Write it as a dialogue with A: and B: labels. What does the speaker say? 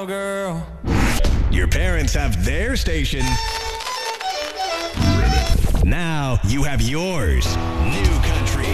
A: Girl.
B: Your parents have their station. Now you have yours. New Country